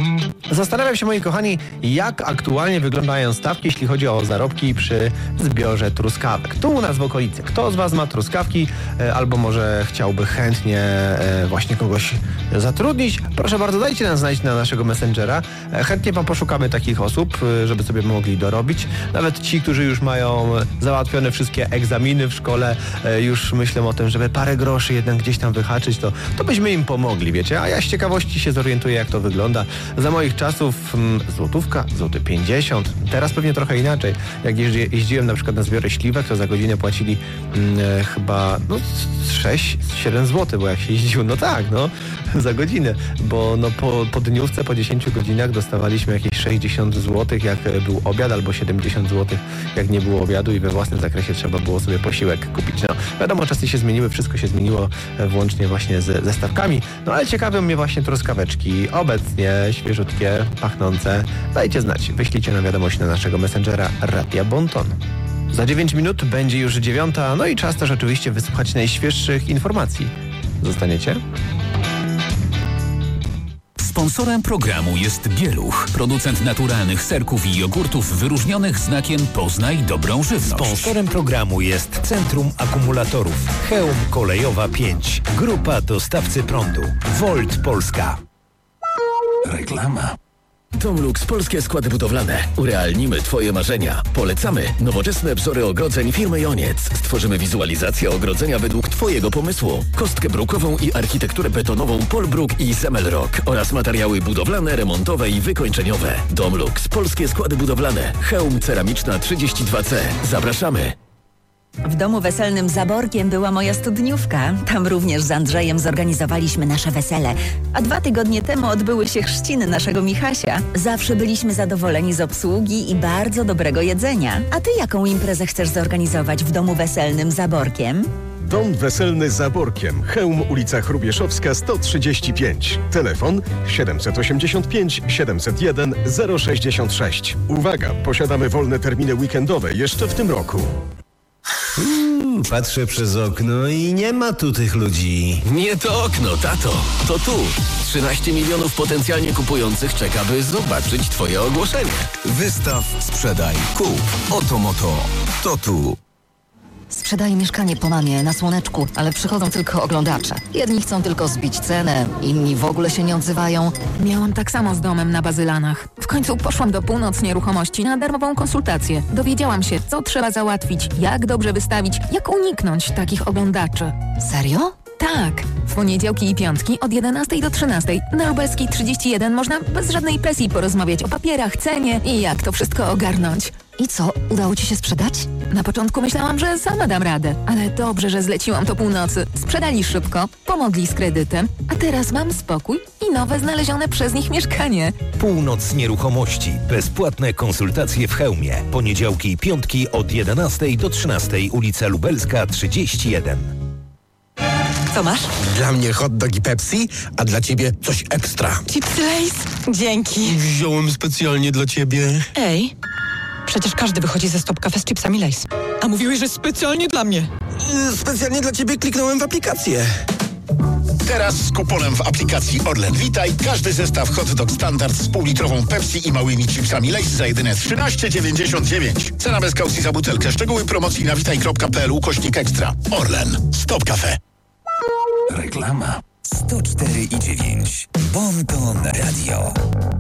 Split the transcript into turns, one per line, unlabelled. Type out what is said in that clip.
Zastanawiam się, moi kochani, jak aktualnie wyglądają stawki, jeśli chodzi o zarobki przy zbiorze truskawek. Tu u nas w okolicy. Kto z Was ma truskawki albo może chciałby chętnie właśnie kogoś zatrudnić? Proszę bardzo, dajcie nam znać na naszego Messengera. Chętnie Wam poszukamy takich osób, żeby sobie mogli dorobić. Nawet ci, którzy już mają załatwione wszystkie egzaminy w szkole, już myślą o tym, żeby parę groszy jednak gdzieś tam wyhaczyć, to byśmy im pomogli, wiecie? A ja z ciekawości się zorientuję, jak to wygląda. Za moich czasów złotówka, złoty 50. Teraz pewnie trochę inaczej. Jak jeździłem na przykład na zbiory śliwek, to za godzinę płacili chyba 6-7 zł, bo jak się jeździło, za godzinę, bo po dniówce, po 10 godzinach dostawaliśmy jakieś 60 zł, jak był obiad, albo 70 zł, jak nie było obiadu i we własnym zakresie trzeba było sobie posiłek kupić. Wiadomo, czasy się zmieniły, wszystko się zmieniło, włącznie właśnie ze stawkami, ale ciekawią mnie właśnie truskaweczki, obecnie świeżutkie, pachnące. Dajcie znać, wyślijcie nam wiadomość na naszego Messengera Radia Bonton. Za 9 minut będzie już 9, i czas też oczywiście wysłuchać najświeższych informacji. Zostaniecie?
Sponsorem programu jest Bieluch, producent naturalnych serków i jogurtów wyróżnionych znakiem Poznaj dobrą żywność.
Sponsorem programu jest Centrum Akumulatorów Chełm Kolejowa 5, grupa dostawcy prądu, Volt Polska.
Reklama.
Domlux Polskie Składy Budowlane. Urealnimy Twoje marzenia. Polecamy nowoczesne wzory ogrodzeń firmy Joniec. Stworzymy wizualizację ogrodzenia według Twojego pomysłu. Kostkę brukową i architekturę betonową Polbruk i Semelrock oraz materiały budowlane, remontowe i wykończeniowe. Domlux Polskie Składy Budowlane. Chełm Ceramiczna 32C. Zapraszamy.
W domu weselnym Zaborkiem była moja studniówka. Tam również z Andrzejem zorganizowaliśmy nasze wesele. A 2 tygodnie temu odbyły się chrzciny naszego Michasia. Zawsze byliśmy zadowoleni z obsługi i bardzo dobrego jedzenia. A ty jaką imprezę chcesz zorganizować w domu weselnym Zaborkiem?
Dom weselny Zaborkiem. Chełm, ulica Chrubieszowska 135. Telefon 785 701 066. Uwaga, posiadamy wolne terminy weekendowe jeszcze w tym roku.
Patrzę przez okno i nie ma tu tych ludzi.
Nie to okno, tato. To tu. 13 milionów potencjalnie kupujących czeka, by zobaczyć Twoje ogłoszenie.
Wystaw, sprzedaj, kup. Oto moto. To tu.
Sprzedaję mieszkanie po mamie na Słoneczku, ale przychodzą tylko oglądacze. Jedni chcą tylko zbić cenę, inni w ogóle się nie odzywają.
Miałam tak samo z domem na Bazylanach. W końcu poszłam do Północ Nieruchomości na darmową konsultację. Dowiedziałam się, co trzeba załatwić, jak dobrze wystawić, jak uniknąć takich oglądaczy.
Serio?
Tak. W poniedziałki i piątki od 11 do 13 na Lubelskiej 31 można bez żadnej presji porozmawiać o papierach, cenie i jak to wszystko ogarnąć.
I co, udało Ci się sprzedać?
Na początku myślałam, że sama dam radę, ale dobrze, że zleciłam to Północy. Sprzedali szybko, pomogli z kredytem, a teraz mam spokój i nowe znalezione przez nich mieszkanie.
Północ Nieruchomości. Bezpłatne konsultacje w Chełmie. Poniedziałki i piątki od 11 do 13, ulica Lubelska 31.
Co masz?
Dla mnie hot dog i Pepsi, a dla ciebie coś ekstra.
Chipsy Lay's? Dzięki.
Wziąłem specjalnie dla ciebie.
Ej, przecież każdy wychodzi ze Stop Cafe z chipsami Lay's. A mówiłeś, że specjalnie dla mnie.
Specjalnie dla ciebie kliknąłem w aplikację.
Teraz z kuponem w aplikacji Orlen Witaj każdy zestaw hot dog standard z półlitrową Pepsi i małymi chipsami Lay's za jedyne 13,99. Cena bez kaucji za butelkę. Szczegóły promocji na witaj.pl/ekstra. Orlen. Stop Cafe.
Reklama. 104,9. Bonton Radio.